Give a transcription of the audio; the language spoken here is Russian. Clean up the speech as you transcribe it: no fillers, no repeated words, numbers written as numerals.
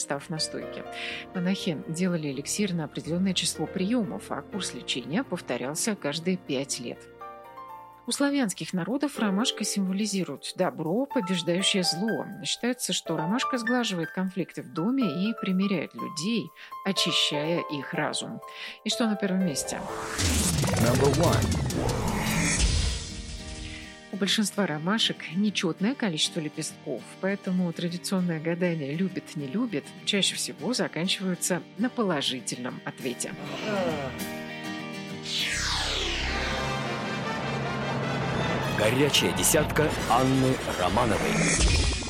состав настойки. Монахи делали эликсир на определенное число приемов, а курс лечения повторялся каждые 5 лет. У славянских народов ромашка символизирует добро, побеждающее зло. Считается, что ромашка сглаживает конфликты в доме и примиряет людей, очищая их разум. И что на первом месте? Number one. У большинства ромашек нечетное количество лепестков, поэтому традиционное гадание «любит-не любит» чаще всего заканчиваются на положительном ответе. Горячая десятка Анны Романовой.